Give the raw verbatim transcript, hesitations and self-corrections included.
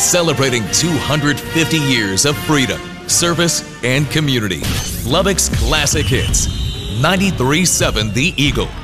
celebrating two hundred fifty years of freedom, service, and community. Lubbock's Classic Hits, ninety-three point seven The Eagle.